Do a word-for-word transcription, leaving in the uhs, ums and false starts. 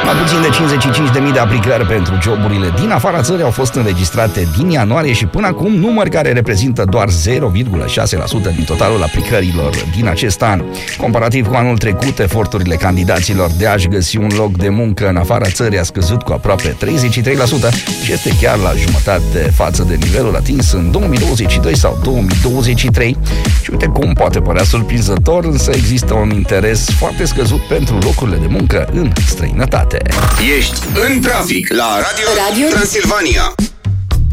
Mai puțin de cincizeci și cinci de mii de aplicări pentru joburile din afara țării au fost înregistrate din ianuarie și până acum, număr care reprezintă doar zero virgulă șase la sută din totalul aplicărilor din acest an. Comparativ cu anul trecut, eforturile candidaților de a-și găsi un loc de muncă în afara țării a scăzut cu aproape treizeci și trei la sută și este chiar la jumătate față de nivelul atins în două mii douăzeci și doi sau două mii douăzeci și trei. Și uite cum poate părea surprinzător, însă există un interes foarte scăzut pentru locurile de muncă în străinătate. Ești în trafic la Radio, Radio Transilvania.